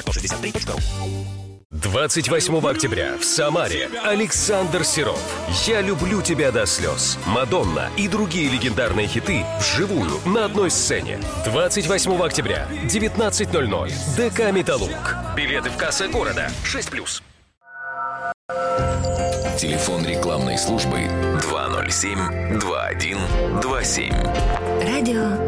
163.ру. 28 октября в Самаре Александр Серов. «Я люблю тебя до слез», «Мадонна» и другие легендарные хиты вживую на одной сцене. 28 октября, 19:00. ДК «Металлург». Билеты в кассе города. 6+. Телефон рекламной службы 207-2127. Радио